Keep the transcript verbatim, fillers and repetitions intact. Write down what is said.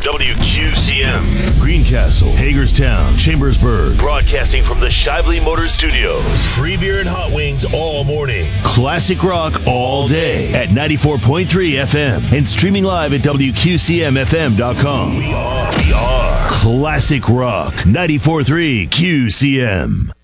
W Q C M. Greencastle, Hagerstown, Chambersburg. Broadcasting from the Shively Motor Studios. Free beer and hot wings all morning. Classic rock all day at ninety-four point three F M and streaming live at W Q C M F M dot com. We are, we are Classic Rock, ninety-four point three Q C M.